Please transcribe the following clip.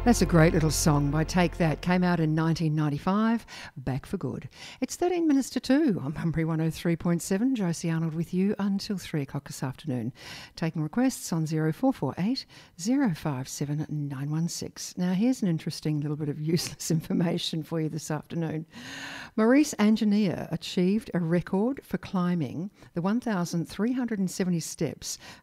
That's a great little song by Take That. Came out in 1995, back for good. It's 13 minutes to 2 on Bunbury 103.7. Josie Arnold with you until 3 o'clock this afternoon. Taking requests on 0448 057 916. Now, here's an interesting little bit of useless information for you this afternoon. Maurice Anginia achieved a record for climbing the 1,370 steps